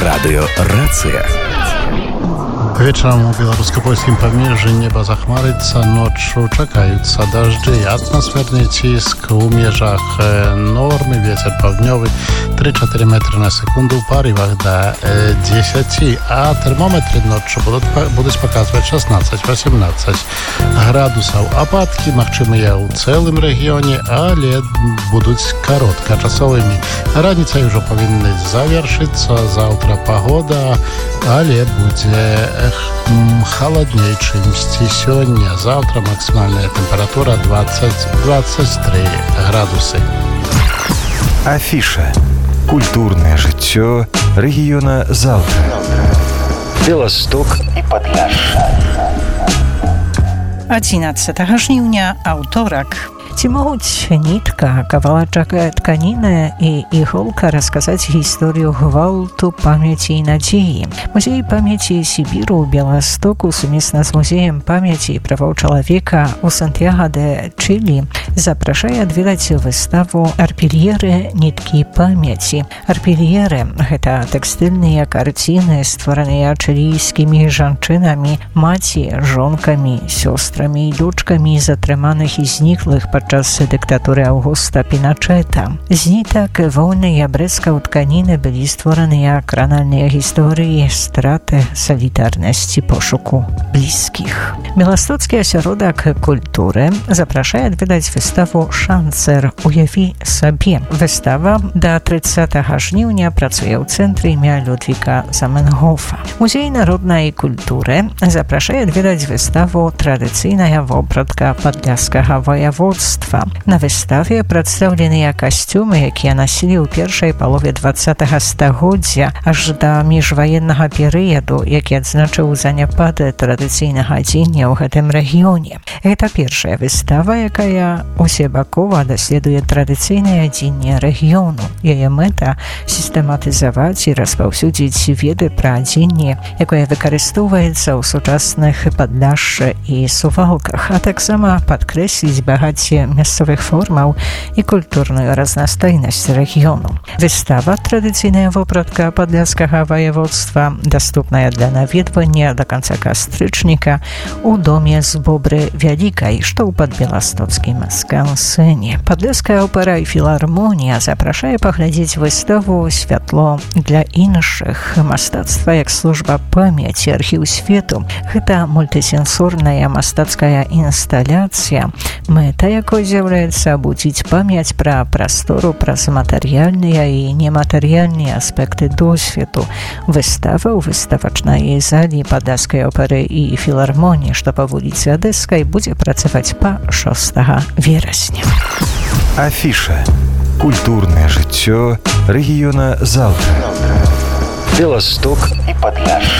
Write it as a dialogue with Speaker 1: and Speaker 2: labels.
Speaker 1: Радыё «Рацыя».
Speaker 2: Вечером у белорусско-польском побережье небо захмарится, ночью чакаются дожди, атмосферный тиск у межах нормы, ветер повдневый 3-4 метра на секунду, в порывах до 10, а термометры ночью будут показывать 16-18 градусов. Опадки магчымыя у цэлым рэгіёне, але будуць кароткачасовымі. Раніцай ужо павінны завершыцца, заўтра погода, але будзе холоднее, чымсьці сёння. Завтра максимальная температура 20-23 градусы.
Speaker 3: Афіша. Культурное жыццё рэгіёна заўтра. Беласток і Падляшша.
Speaker 4: 11 жніўня, аўторак.
Speaker 5: Ці могуць нітка, кавалачак тканіны і іголка расказаць гісторыю гвалту, памяці і надзеі? Музей памяці Сібіру ў Беластоку сумесна з музеем памяці і правоў чалавека ў Сантьяго-де-Чілі запрашае адведаць выставу «Арпельеры. Ніткі памяці». Арпельеры – гэта тэкстыльныя карціны, створаныя чылійскімі жанчынамі, маці, жонкамі, сёстрамі і дочкамі затрыманых і зніклых падчас дыктатуры Аўгуста Піначэта. З нітак воўны і абрэзкаў тканіны былі створаныя кранальныя гісторыі страты, салідарнасці, пошуку блізкіх. Беластоцкі асяродак культуры запрашае адведаць выставу «Шанцер. Уяві сабе». Выстава да 30 жніўня працуе ў цэнтры імя Людвіга Заменгофа. Музей народнай культуры запрашае адведаць выставу «Традыцыйная вопратка падляшскага ваяводства». На выставе прадстаўленыя касцюмы, якія насілі ў першай палове 20-го стагоддзя аж да міжваеннага перыяду, які адзначыў заняпад традыцыйнага адзення ў гэтым рэгіёне. Гэта першая выстава, якая усебакова даследуе традыцыйнае адзенне рэгіёну. Яе мэта – сістэматызаваць і распаўсюдзіць веды пра адзенне, якое выкарыстоўваецца ў сучасных Падляшшы і Сувалках, а таксама падкрэсліць багацце мясцовых формаў і культурную разнастайнасць рэгіёну. Выстава «Традыцыйная вопратка падляшскага ваяводства» даступная для наведвання да канца кастрычніка ў доме з Бобры Вялікай, што ў падбеластоцкім скансэне. Падляшская опера і філармонія запрашае паглядзець выставу «Святло для іншых». Мастацтва як служба памяці, архіў свету. Гэта мультысенсорная мастацкая інсталяцыя, мэта якой з'яўляецца абудзіць памяць пра прастору праз матэрыяльныя і нематэрыяльныя аспекты досведу. Выстава ў выставачнай залі Падляшскай оперы і філармоніі, што па вуліцы Адэскай, будзе працаваць па 6 верасня.
Speaker 3: Афіша. Культурное жыццё рэгіёна заўтра. Беласток і Падляшша.